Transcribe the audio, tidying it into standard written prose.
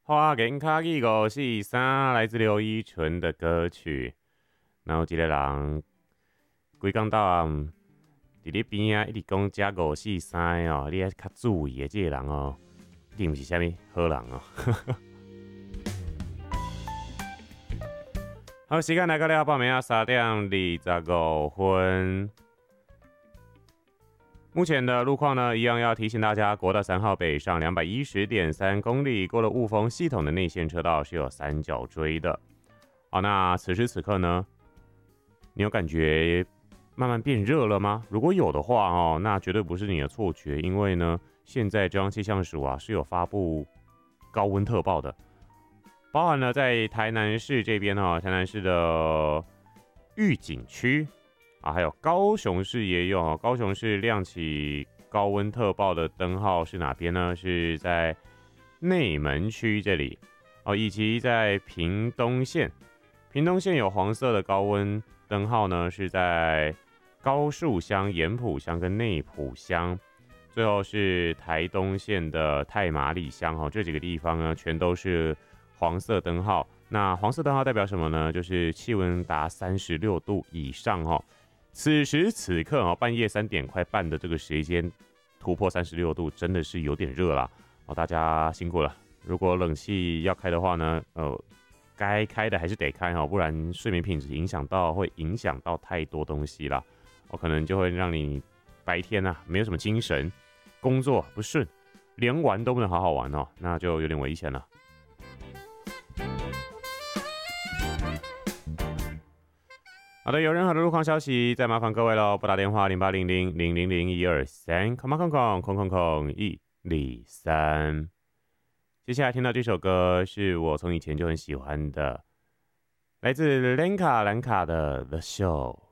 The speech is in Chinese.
花言卡语543来自刘依纯的歌曲。然后一个人规工到暗，伫你边啊一直讲加543哦，你要较注意的这个人哦，一定不是啥物好人哦。好，时间来到了报名啊3点25分。目前的路况呢，一样要提醒大家，国道3号北上210.3公里，过了雾峰系统的内线车道是有三角锥的。好，那此时此刻呢，你有感觉慢慢变热了吗？如果有的话哦，那绝对不是你的错觉，因为呢，现在中央气象署啊是有发布高温特报的，包含了在台南市这边哦，台南市的玉井区。还有高雄市也有哦，高雄市亮起高温特报的灯号是哪边呢？是在内门区这里哦，以及在屏东县，屏东县有黄色的高温灯号呢，是在高树乡、盐埔乡跟内埔乡，最后是台东县的太麻里乡哦，这几个地方呢，全都是黄色灯号。那黄色灯号代表什么呢？就是气温达36度以上哦。此时此刻哦，半夜3点快半的这个时间，突破36度，真的是有点热啦哦，大家辛苦了。如果冷气要开的话呢，该开的还是得开哦，不然睡眠品质会影响到太多东西啦，可能就会让你白天没有什么精神，工作不顺，连玩都不能好好玩哦，那就有点危险了。好的，有任何的路况消息，再麻烦各位喽，拨打电话0800-000-123。接下来听到这首歌是我从以前就很喜欢的，来自兰卡的《The Show》。